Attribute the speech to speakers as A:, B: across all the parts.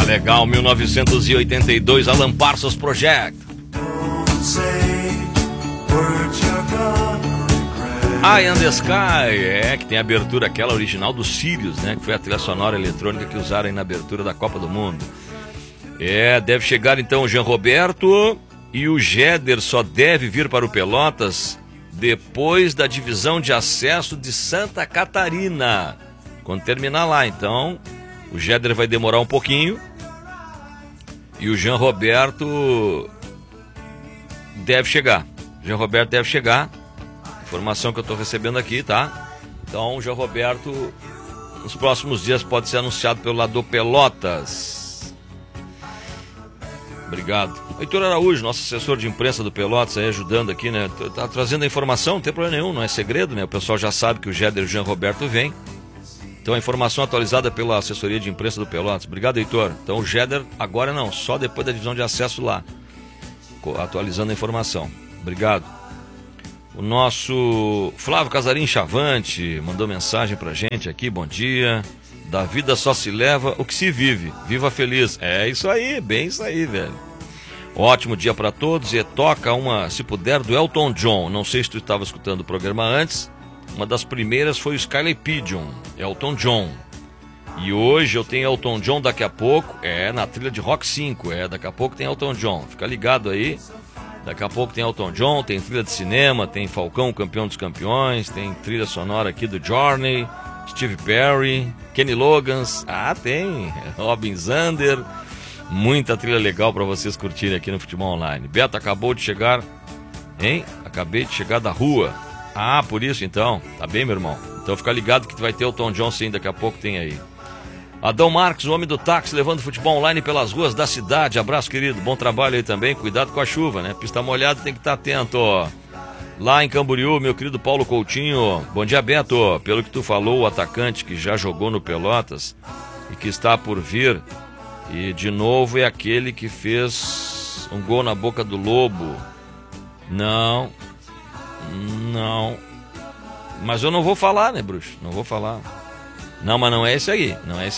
A: Legal, 1982, Alan Parsons Project. Eye and the Sky, que tem a abertura aquela original dos Sirius, né? Que foi a trilha sonora eletrônica que usaram aí na abertura da Copa do Mundo. Deve chegar então o Jean Roberto e o Géder só deve vir para o Pelotas depois da divisão de acesso de Santa Catarina. Quando terminar lá, então, o Géder vai demorar um pouquinho e o Jean Roberto deve chegar. O Jean Roberto deve chegar. Informação que eu estou recebendo aqui, tá? Então, o Jean Roberto, nos próximos dias, pode ser anunciado pelo lado do Pelotas. Obrigado. Heitor Araújo, nosso assessor de imprensa do Pelotas, aí ajudando aqui, né? Tá trazendo a informação, não tem problema nenhum, não é segredo, né? O pessoal já sabe que o Géder e o Jean Roberto vêm. Então, a informação atualizada pela assessoria de imprensa do Pelotas. Obrigado, Heitor. Então, o Géder agora não, só depois da divisão de acesso lá. Atualizando a informação. Obrigado. O nosso Flávio Casarim Chavante mandou mensagem pra gente aqui, bom dia. Da vida só se leva o que se vive. Viva feliz. É isso aí, bem isso aí, velho. Ótimo dia pra todos e toca uma, se puder, do Elton John. Não sei se tu estava escutando o programa antes. Uma das primeiras foi o Skylar Pigeon, Elton John. E hoje eu tenho Elton John daqui a pouco, na trilha de Rock 5, daqui a pouco tem Elton John. Fica ligado aí. Daqui a pouco tem Elton John, tem trilha de cinema, tem Falcão, campeão dos campeões, tem trilha sonora aqui do Journey, Steve Perry, Kenny Loggins, tem Robin Zander, muita trilha legal para vocês curtirem aqui no Futebol Online. Beto acabou de chegar, acabei de chegar da rua. Por isso então, tá bem, meu irmão? Então fica ligado que vai ter Elton John sim, daqui a pouco tem aí. Adão Marques, o homem do táxi, levando futebol online pelas ruas da cidade. Abraço, querido. Bom trabalho aí também. Cuidado com a chuva, né? Pista molhada, tem que estar atento, ó. Lá em Camboriú, meu querido Paulo Coutinho. Bom dia, Beto. Pelo que tu falou, o atacante que já jogou no Pelotas e que está por vir. E, de novo, é aquele que fez um gol na boca do Lobo. Não. Mas eu não vou falar, né, bruxo? Não vou falar. Não, mas não é esse aí.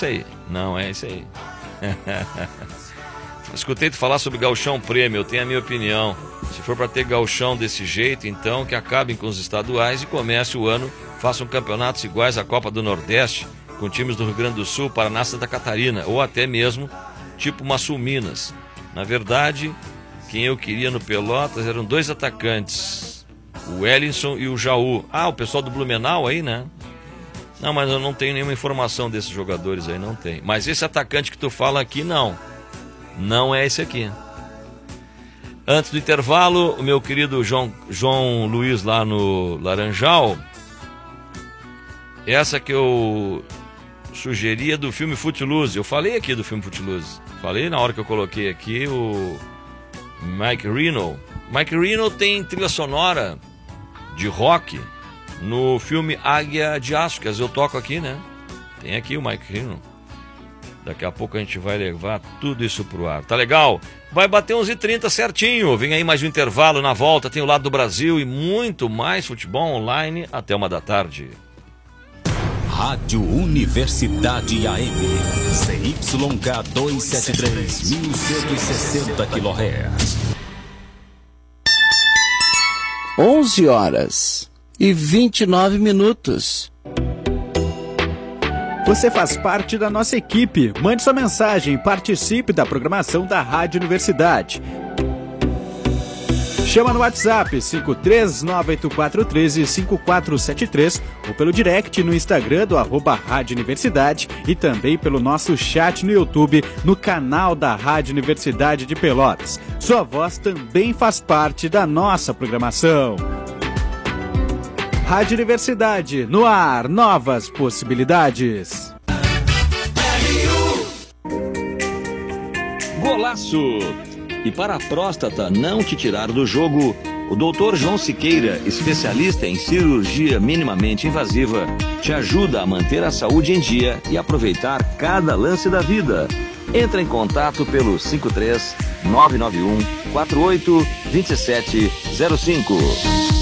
A: Escutei tu falar sobre Gauchão Prêmio, eu tenho a minha opinião. Se for para ter gauchão desse jeito, então que acabem com os estaduais e comece o ano, façam campeonatos iguais à Copa do Nordeste, com times do Rio Grande do Sul, Paraná, Santa Catarina, ou até mesmo tipo uma Sul Minas. Na verdade, quem eu queria no Pelotas eram dois atacantes, o Wellington e o Jaú. O pessoal do Blumenau aí, né? Não, mas eu não tenho nenhuma informação desses jogadores aí, não tem. Mas esse atacante que tu fala aqui, não é esse aqui. Antes do intervalo, o meu querido João Luiz lá no Laranjal, essa que eu sugeria do filme Footloose. Eu falei aqui do filme Footloose. Falei na hora que eu coloquei aqui o Mike Reno. Mike Reno tem trilha sonora de rock no filme Águia de Aço, que às vezes eu toco aqui, né? Tem aqui o Mike Reno. Daqui a pouco a gente vai levar tudo isso pro ar. Tá legal? Vai bater 11h30 certinho. Vem aí mais um intervalo. Na volta tem o Lado do Brasil e muito mais futebol online até 1h da tarde.
B: Rádio Universidade AM. CYK 273, 1160 kHz.
C: 11h29.
D: Você faz parte da nossa equipe. Mande sua mensagem e participe da programação da Rádio Universidade. Chama no WhatsApp 53984135473 ou pelo direct no Instagram do @Rádio Universidade e também pelo nosso chat no YouTube no canal da Rádio Universidade de Pelotas. Sua voz também faz parte da nossa programação. Rádio Universidade, no ar, novas possibilidades.
A: Golaço! E para a próstata não te tirar do jogo, o Dr. João Siqueira, especialista em cirurgia minimamente invasiva, te ajuda a manter a saúde em dia e aproveitar cada lance da vida. Entra em contato pelo 53 991 48 2705.